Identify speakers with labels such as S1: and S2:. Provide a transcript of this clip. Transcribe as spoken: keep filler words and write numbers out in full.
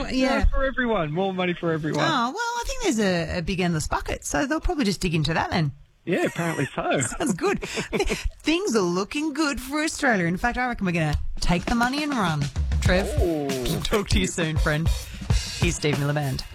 S1: Well, yeah.
S2: No, for everyone. More money for everyone.
S1: Oh, well, I think there's a, a big endless bucket, so they'll probably just dig into that then.
S2: Yeah, apparently so.
S1: Sounds good. Things are looking good for Australia. In fact, I reckon we're going to take the money and run. Trev,
S2: Oh,
S1: talk to you soon, friend. Here's Steve Miller Band.